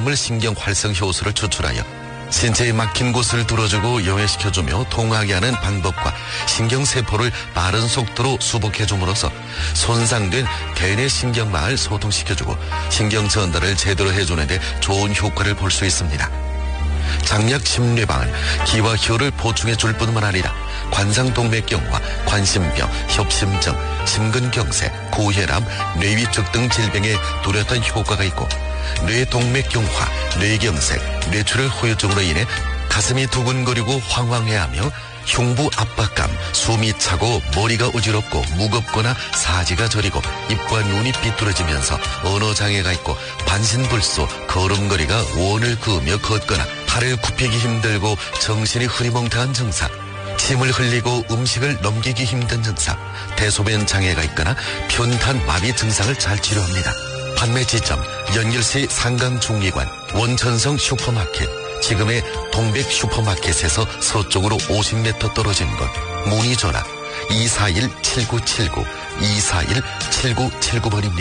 뇌물 신경 활성 효소를 추출하여 신체에 막힌 곳을 뚫어주고 용해시켜주며 통하게 하는 방법과 신경세포를 빠른 속도로 수복해줌으로써 손상된 대뇌 신경망을 소통시켜주고 신경 전달을 제대로 해주는 데 좋은 효과를 볼 수 있습니다. 장약 심뇌방은 기와 효를 보충해 줄 뿐만 아니라 관상동맥경화, 관심병, 협심증, 심근경색, 고혈압, 뇌위축 등 질병에 뚜렷한 효과가 있고 뇌동맥경화, 뇌경색, 뇌출혈 후유증으로 인해 가슴이 두근거리고 황황해하며 흉부 압박감, 숨이 차고 머리가 어지럽고 무겁거나 사지가 저리고 입과 눈이 삐뚤어지면서 언어장애가 있고 반신불수, 걸음걸이가 원을 그으며 걷거나 팔을 굽히기 힘들고 정신이 흐리멍텅한 증상, 침을 흘리고 음식을 넘기기 힘든 증상, 대소변 장애가 있거나 편탄 마비 증상을 잘 치료합니다. 판매 지점 연길시 상강중리관 원천성 슈퍼마켓, 지금의 동백 슈퍼마켓에서 서쪽으로 50m 떨어진 곳. 문의 전화 241-7979, 241-7979번입니다.